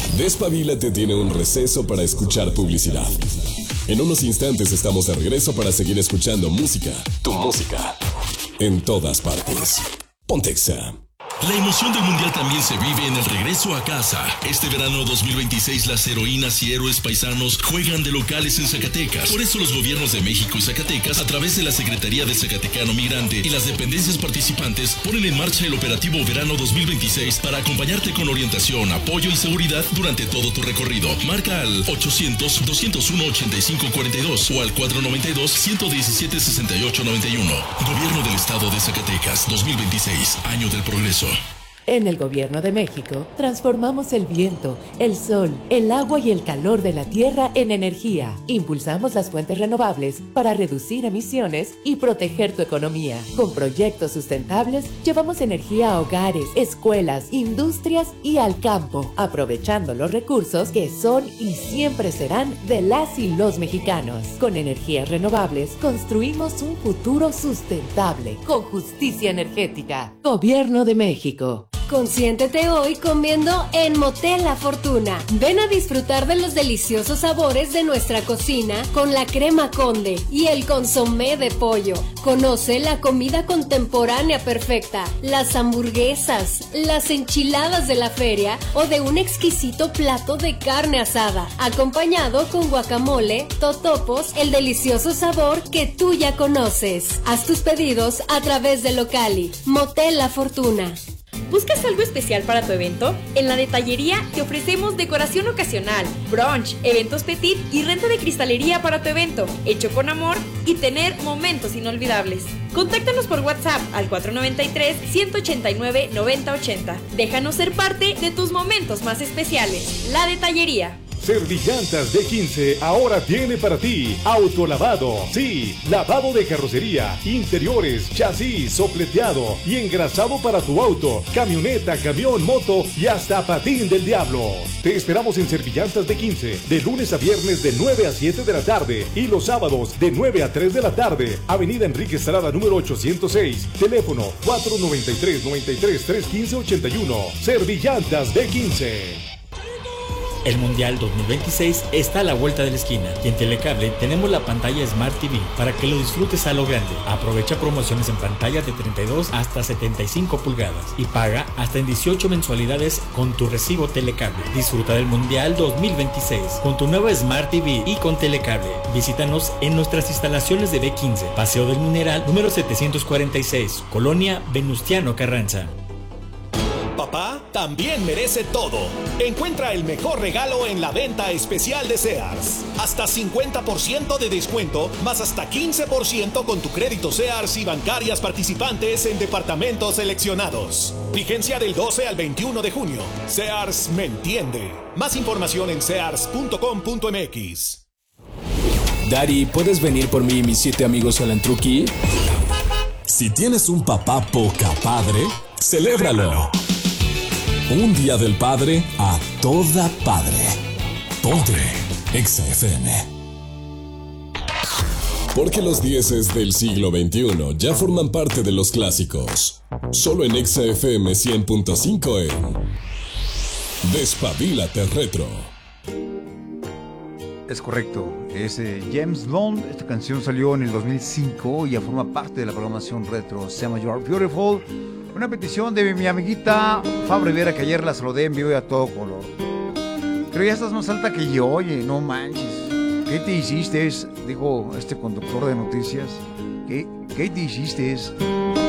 Despabilate tiene un receso para escuchar publicidad. En unos instantes estamos de regreso para seguir escuchando música. Tu música. En todas partes. Pontexa. La emoción del Mundial también se vive en el regreso a casa. Este verano 2026 las heroínas y héroes paisanos juegan de locales en Zacatecas. Por eso los gobiernos de México y Zacatecas, a través de la Secretaría de Zacatecano Migrante y las dependencias participantes, ponen en marcha el operativo Verano 2026 para acompañarte con orientación, apoyo y seguridad durante todo tu recorrido. Marca al 800-201-8542 o al 492-117-6891. Gobierno del Estado de Zacatecas 2026, Año del Progreso. En el Gobierno de México, transformamos el viento, el sol, el agua y el calor de la tierra en energía. Impulsamos las fuentes renovables para reducir emisiones y proteger tu economía. Con proyectos sustentables, llevamos energía a hogares, escuelas, industrias y al campo, aprovechando los recursos que son y siempre serán de las y los mexicanos. Con energías renovables, construimos un futuro sustentable, con justicia energética. Gobierno de México. Consiéntete hoy comiendo en Motel La Fortuna. Ven a disfrutar de los deliciosos sabores de nuestra cocina con la crema Conde y el consomé de pollo. Conoce la comida contemporánea perfecta, las hamburguesas, las enchiladas de la feria o de un exquisito plato de carne asada, acompañado con guacamole, totopos, el delicioso sabor que tú ya conoces. Haz tus pedidos a través de Locali. Motel La Fortuna. ¿Buscas algo especial para tu evento? En la Detallería te ofrecemos decoración ocasional, brunch, eventos petit y renta de cristalería para tu evento, hecho con amor y tener momentos inolvidables. Contáctanos por WhatsApp al 493-189-9080. Déjanos ser parte de tus momentos más especiales. La Detallería. Servillantas D15 ahora tiene para ti autolavado. Sí, lavado de carrocería, interiores, chasis, sopleteado y engrasado para tu auto, camioneta, camión, moto y hasta patín del diablo. Te esperamos en Servillantas D15 de lunes a viernes de 9 a 7 de la tarde y los sábados de 9 a 3 de la tarde. Avenida Enrique Estrada número 806. Teléfono 493-93-315-81. Servillantas D15. El Mundial 2026 está a la vuelta de la esquina y en Telecable tenemos la pantalla Smart TV para que lo disfrutes a lo grande. Aprovecha promociones en pantalla de 32 hasta 75 pulgadas y paga hasta en 18 mensualidades con tu recibo Telecable. Disfruta del Mundial 2026 con tu nueva Smart TV y con Telecable. Visítanos en nuestras instalaciones de B15, Paseo del Mineral número 746, Colonia Venustiano Carranza. Papá también merece todo. Encuentra el mejor regalo en la venta especial de Sears. Hasta 50% de descuento, más hasta 15% con tu crédito Sears y bancarias participantes en departamentos seleccionados. Vigencia del 12 al 21 de junio. Sears me entiende. Más información en sears.com.mx. Daddy, ¿puedes venir por mí y mis 7 amigos al Antruqui? Si tienes un papá poca padre, celébralo. Un día del padre a toda padre. Ponte Exa FM. Porque los 10 del siglo XXI ya forman parte de los clásicos. Solo en Exa FM 100.5 en Despabilate Retro. Es correcto, es James Bond. Esta canción salió en el 2005 y ya forma parte de la programación retro. Se llama You Are Beautiful. Una petición de mi amiguita Fab Rivera, que ayer la saludé en vivo y a todo color. Pero ya estás más alta que yo, oye, no manches. ¿Qué te hiciste? Dijo este conductor de noticias. ¿Qué te hiciste?